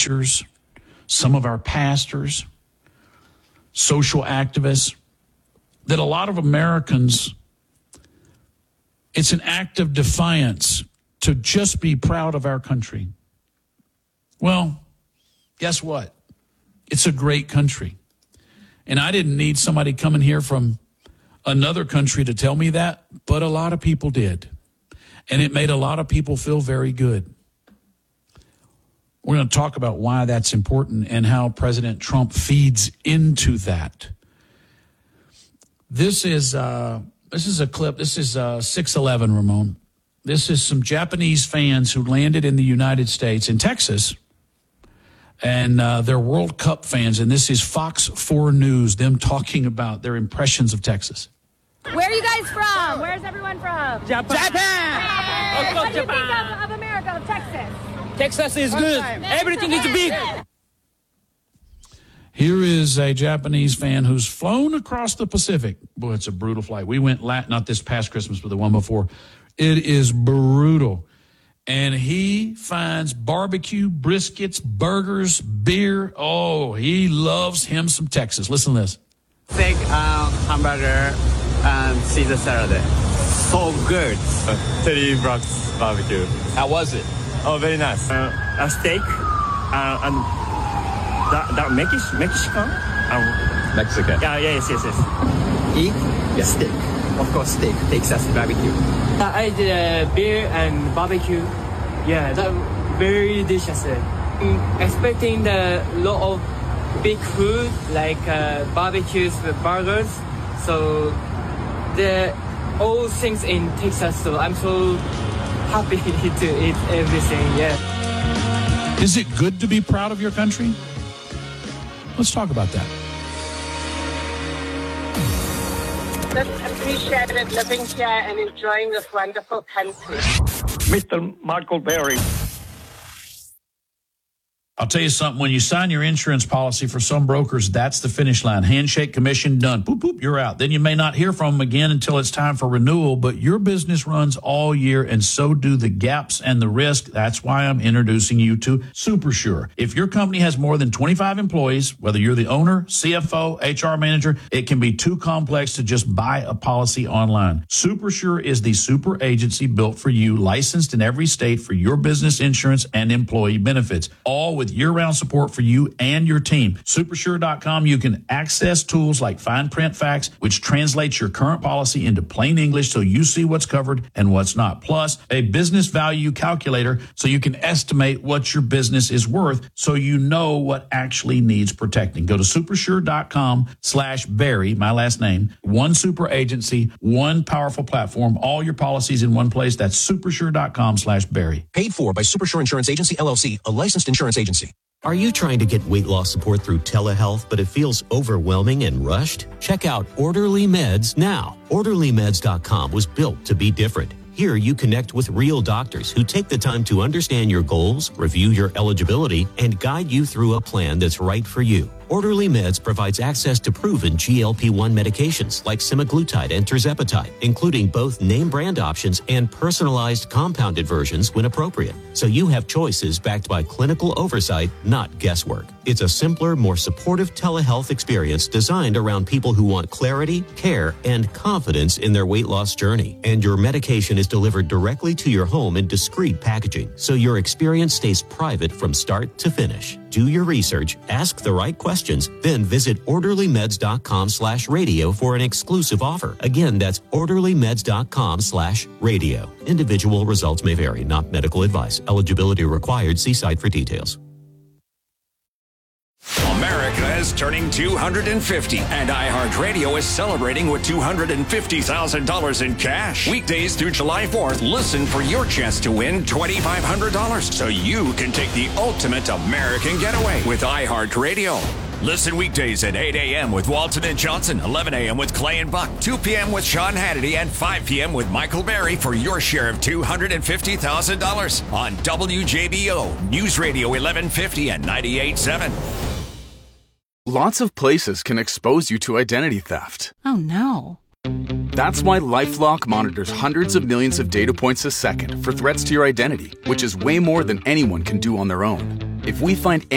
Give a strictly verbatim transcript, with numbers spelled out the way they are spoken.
teachers, some of our pastors, social activists, that a lot of Americans, it's an act of defiance to just be proud of our country. Well, guess what? It's a great country. And I didn't need somebody coming here from another country to tell me that, but a lot of people did. And it made a lot of people feel very good. We're going to talk about why that's important and how President Trump feeds into that. This is uh, this is a clip. This is uh, six eleven, Ramon. This is some Japanese fans who landed in the United States, in Texas, and uh, they're World Cup fans. And this is Fox four News, them talking about their impressions of Texas. Where are you guys from? Where's everyone from? Japan. Japan. Hey, what do you think of, of America, of Texas? Texas is good. Everything is big. Here is a Japanese fan who's flown across the Pacific. Boy, it's a brutal flight. We went, lat- not this past Christmas, but the one before. It is brutal. And he finds barbecue, briskets, burgers, beer. Oh, he loves him some Texas. Listen to this. Steak, um, hamburger, and Caesar salad. So good. Uh, Teddy Brooks barbecue. How was it? Oh, very nice. Uh, a steak, uh, and that, that Mex- Mexican? Um, Mexican. Yeah, yes, yes, yes. Eat? Yes, steak. Of course, steak. Texas barbecue. I did uh, beer and barbecue. Yeah, that very delicious. I'm expecting the lot of big food like uh, barbecues with burgers. So the all things in Texas. So I'm so happy to eat everything. Yeah. Is it good to be proud of your country? Let's talk about that. Just appreciate it, living here and enjoying this wonderful country. Mister Michael Berry. I'll tell you something. When you sign your insurance policy for some brokers, that's the finish line. Handshake, commission, done. Boop, boop, you're out. Then you may not hear from them again until it's time for renewal, but your business runs all year, and so do the gaps and the risk. That's why I'm introducing you to SuperSure. If your company has more than twenty-five employees, whether you're the owner, C F O, H R manager, it can be too complex to just buy a policy online. SuperSure is the super agency built for you, licensed in every state for your business insurance and employee benefits, all with year-round support for you and your team. Supersure dot com, you can access tools like fine print facts, which translates your current policy into plain English so you see what's covered and what's not. Plus, a business value calculator so you can estimate what your business is worth so you know what actually needs protecting. Go to supersure dot com slash Barry, my last name, one super agency, one powerful platform, all your policies in one place. That's supersure dot com slash Barry. Paid for by Supersure Insurance Agency, L L C, a licensed insurance agency. Are you trying to get weight loss support through telehealth, but it feels overwhelming and rushed? Check out Orderly Meds now. orderly meds dot com was built to be different. Here you connect with real doctors who take the time to understand your goals, review your eligibility, and guide you through a plan that's right for you. Orderly Meds provides access to proven G L P one medications like semaglutide and tirzepatide, including both name brand options and personalized compounded versions when appropriate. So you have choices backed by clinical oversight, not guesswork. It's a simpler, more supportive telehealth experience designed around people who want clarity, care, and confidence in their weight loss journey. And your medication is delivered directly to your home in discreet packaging, so your experience stays private from start to finish. Do your research, ask the right questions, then visit orderly meds dot com slash radio for an exclusive offer. Again, that's orderly meds dot com slash radio. Individual results may vary, not medical advice. Eligibility required. See site for details. America is turning two hundred fifty, and iHeartRadio is celebrating with two hundred fifty thousand dollars in cash. Weekdays through July fourth, listen for your chance to win twenty-five hundred dollars so you can take the ultimate American getaway with iHeartRadio. Listen weekdays at eight a.m. with Walton and Johnson, eleven a.m. with Clay and Buck, two p.m. with Sean Hannity, and five p.m. with Michael Berry for your share of two hundred fifty thousand dollars on W J B O, News Radio eleven fifty and ninety-eight point seven. Lots of places can expose you to identity theft. Oh, no. That's why LifeLock monitors hundreds of millions of data points a second for threats to your identity, which is way more than anyone can do on their own. If we find